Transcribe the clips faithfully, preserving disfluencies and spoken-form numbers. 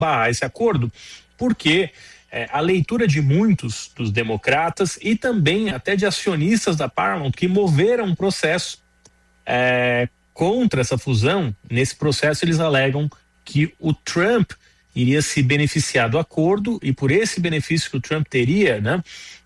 barrar esse acordo, porque é, a leitura de muitos dos democratas e também até de acionistas da Paramount que moveram um processo é, contra essa fusão. Nesse processo eles alegam que o Trump iria se beneficiar do acordo, e por esse benefício que o Trump teria, né,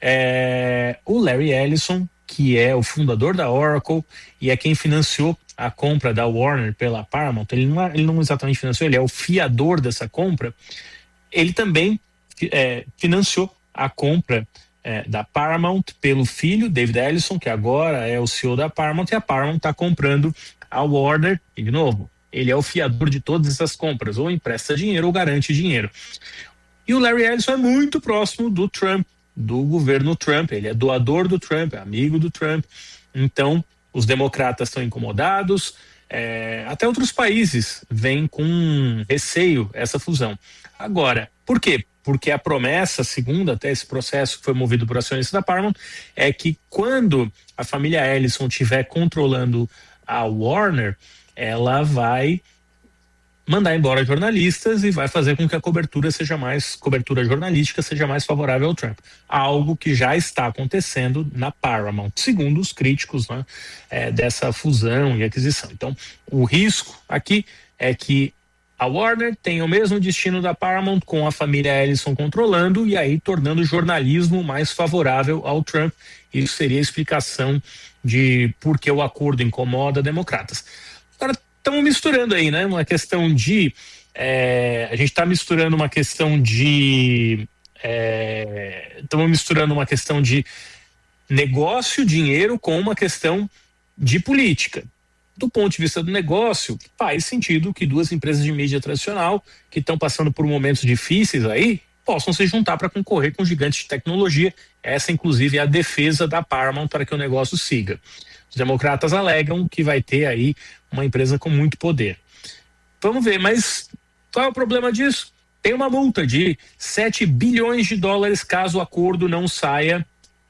é, o Larry Ellison, que é o fundador da Oracle e é quem financiou a compra da Warner pela Paramount, ele não, ele não exatamente financiou, ele é o fiador dessa compra, ele também é, financiou a compra é, da Paramount pelo filho, David Ellison, que agora é o C E O da Paramount, e a Paramount está comprando a Warner, e de novo, ele é o fiador de todas essas compras, ou empresta dinheiro ou garante dinheiro. E o Larry Ellison é muito próximo do Trump, do governo Trump, ele é doador do Trump, é amigo do Trump. Então, os democratas estão incomodados, é, até outros países vêm com receio essa fusão. Agora, por quê? Porque a promessa, segundo até esse processo que foi movido por acionistas da Paramount, é que quando a família Ellison estiver controlando a Warner, ela vai mandar embora jornalistas e vai fazer com que a cobertura seja mais, cobertura jornalística seja mais favorável ao Trump. Algo que já está acontecendo na Paramount, segundo os críticos, né, é, dessa fusão e aquisição. Então, o risco aqui é que a Warner tenha o mesmo destino da Paramount, com a família Ellison controlando e aí tornando o jornalismo mais favorável ao Trump. Isso seria a explicação de por que o acordo incomoda democratas. Agora, estamos misturando aí, né? Uma questão de... É, a gente está misturando uma questão de... Estamos é, misturando uma questão de negócio, dinheiro, com uma questão de política. Do ponto de vista do negócio, faz sentido que duas empresas de mídia tradicional, que estão passando por momentos difíceis aí, possam se juntar para concorrer com gigantes de tecnologia. Essa, inclusive, é a defesa da Paramount para que o negócio siga. Os democratas alegam que vai ter aí uma empresa com muito poder. Vamos ver, mas qual é o problema disso? Tem uma multa de sete bilhões de dólares caso o acordo não saia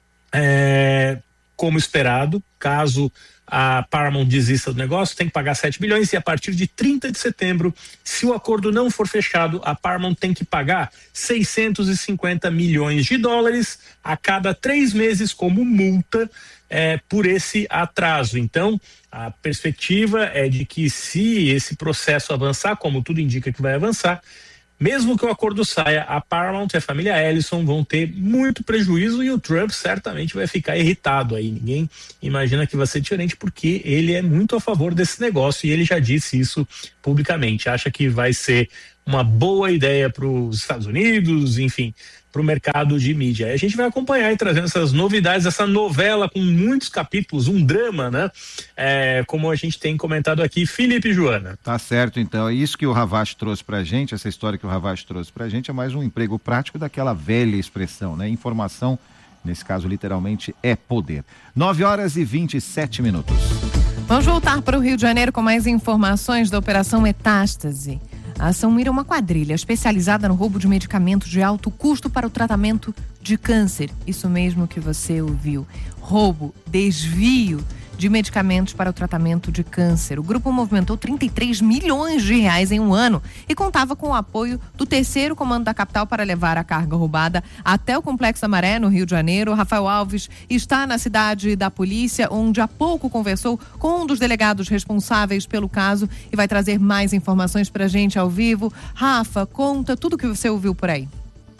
é, como esperado. Caso a Paramount desista do negócio, tem que pagar sete bilhões, e a partir de trinta de setembro, se o acordo não for fechado, a Paramount tem que pagar seiscentos e cinquenta milhões de dólares a cada três meses como multa é, por esse atraso. Então, a perspectiva é de que, se esse processo avançar, como tudo indica que vai avançar, mesmo que o acordo saia, a Paramount e a família Ellison vão ter muito prejuízo, e o Trump certamente vai ficar irritado aí. Ninguém imagina que vai ser diferente, porque ele é muito a favor desse negócio e ele já disse isso publicamente. Acha que vai ser uma boa ideia para os Estados Unidos, enfim, para o mercado de mídia. A gente vai acompanhar e trazendo essas novidades, essa novela com muitos capítulos, um drama, né? É, como a gente tem comentado aqui. Felipe e Joana. Tá certo, então. Isso que o Ravache trouxe pra gente, essa história que o Ravache trouxe pra gente, é mais um emprego prático daquela velha expressão, né? Informação, nesse caso, literalmente, é poder. nove horas e vinte e sete minutos. Vamos voltar para o Rio de Janeiro com mais informações da Operação Metástase. A ação mira uma quadrilha especializada no roubo de medicamentos de alto custo para o tratamento de câncer. Isso mesmo que você ouviu. Roubo, desvio de medicamentos para o tratamento de câncer. O grupo movimentou trinta e três milhões de reais em um ano e contava com o apoio do terceiro comando da capital para levar a carga roubada até o Complexo da Maré, no Rio de Janeiro. Rafael Alves está na cidade da polícia, onde há pouco conversou com um dos delegados responsáveis pelo caso e vai trazer mais informações para a gente ao vivo. Rafa, conta tudo o que você ouviu por aí.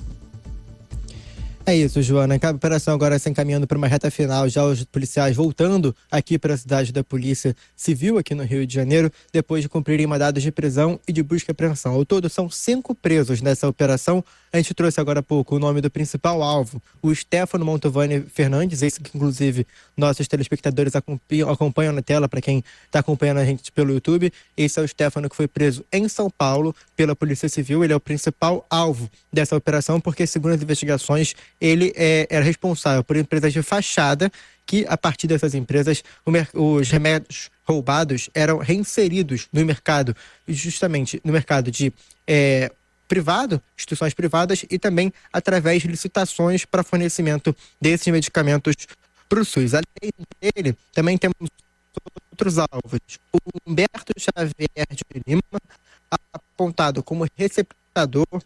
É isso, Joana. A operação agora se encaminhando para uma reta final, já os policiais voltando aqui para a cidade da Polícia Civil, aqui no Rio de Janeiro, depois de cumprirem mandados de prisão e de busca e apreensão. Ao todo, são cinco presos nessa operação. A gente trouxe agora há pouco o nome do principal alvo, o Stefano Mantovani Fernandes, esse que inclusive nossos telespectadores acompanham, acompanham na tela, para quem está acompanhando a gente pelo YouTube. Esse é o Stefano que foi preso em São Paulo pela Polícia Civil. Ele é o principal alvo dessa operação, porque, segundo as investigações, ele é, era responsável por empresas de fachada que, a partir dessas empresas, o, os remédios roubados eram reinseridos no mercado, justamente no mercado de é, privado, instituições privadas, e também através de licitações para fornecimento desses medicamentos para o SUS. Além dele, também temos outros alvos. O Humberto Xavier de Lima, apontado como receptor assustador